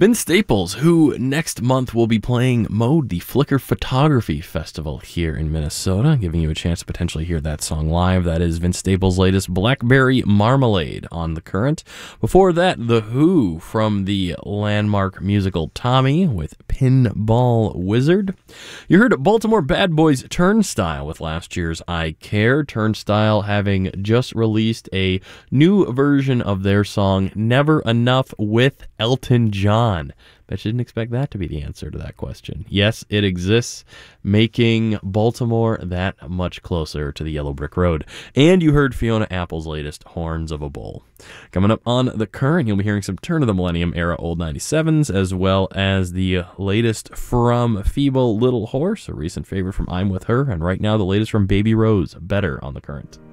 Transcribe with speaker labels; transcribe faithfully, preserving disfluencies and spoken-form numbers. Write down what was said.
Speaker 1: Vince Staples, who next month will be playing Mode, the Flickr Photography Festival here in Minnesota, giving you a chance to potentially hear that song live. That is Vince Staples' latest Blackberry Marmalade on The Current. Before that, The Who from the landmark musical Tommy with Pinball Wizard. You heard Baltimore Bad Boys Turnstile with last year's I Care. Turnstile having just released a new version of their song Never Enough with Elton John. Bet you didn't expect that to be the answer to that question. Yes, it exists, making Baltimore that much closer to the Yellow Brick Road. And you heard Fiona Apple's latest, Horns of a Bull. Coming up on The Current, you'll be hearing some Turn of the Millennium era old ninety-sevens, as well as the latest from Feeble Little Horse, a recent favorite from I'm With Her, and right now the latest from Baby Rose, Better on The Current.